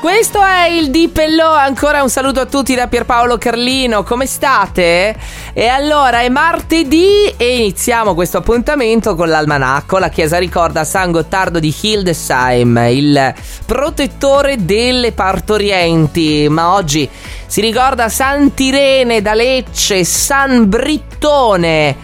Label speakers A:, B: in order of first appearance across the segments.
A: Questo è il Deep Hello, ancora un saluto a tutti da Pierpaolo Carlino, come state? E allora è martedì e iniziamo questo appuntamento con l'almanacco. La chiesa ricorda San Gottardo di Hildesheim, il protettore delle partorienti, ma oggi si ricorda Sant'Irene da Lecce, San Brittone.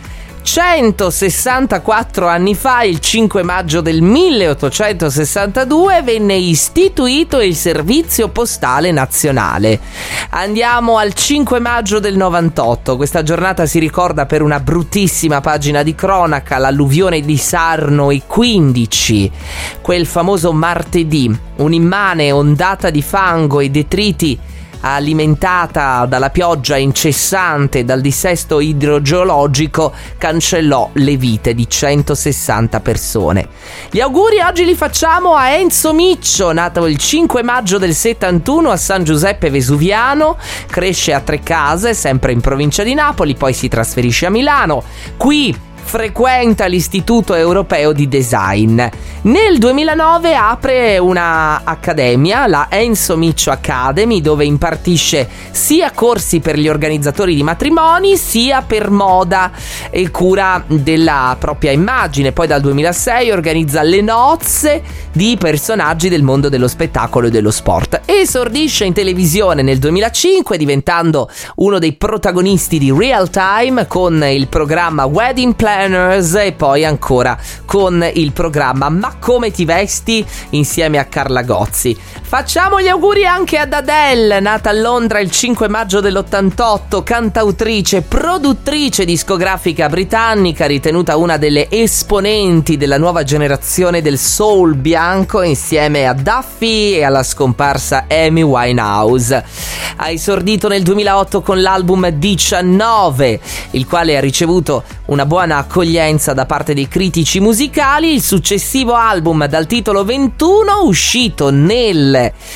A: 164 anni fa, il 5 maggio del 1862, venne istituito il servizio postale nazionale. Andiamo al 5 maggio del 98. Questa giornata si ricorda per una bruttissima pagina di cronaca, l'alluvione di Sarno e 15. Quel famoso martedì, un'immane ondata di fango e detriti alimentata dalla pioggia incessante e dal dissesto idrogeologico cancellò le vite di 160 persone. Gli auguri oggi li facciamo a Enzo Miccio, nato il 5 maggio del 71 a San Giuseppe Vesuviano, cresce a Trecase, sempre in provincia di Napoli, poi si trasferisce a Milano. Qui frequenta l'Istituto Europeo di Design. Nel 2009 apre una accademia, la Enzo Miccio Academy, dove impartisce sia corsi per gli organizzatori di matrimoni sia per moda e cura della propria immagine. Poi dal 2006 organizza le nozze di personaggi del mondo dello spettacolo e dello sport. Esordisce in televisione nel 2005 diventando uno dei protagonisti di Real Time con il programma Wedding Planners e poi ancora con il programma Ma come ti vesti insieme a Carla Gozzi. Facciamo gli auguri anche ad Adele, nata a Londra il 5 maggio dell'88, cantautrice, produttrice discografica britannica, ritenuta una delle esponenti della nuova generazione del soul bianco insieme a Duffy e alla scomparsa Amy Winehouse. Ha esordito nel 2008 con l'album 19, il quale ha ricevuto una buona accoglienza da parte dei critici musicali. Il successivo album dal titolo 21, uscito nel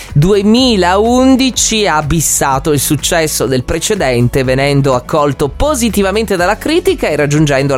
A: 2011, ha abissato il successo del precedente, venendo accolto positivamente dalla critica e raggiungendo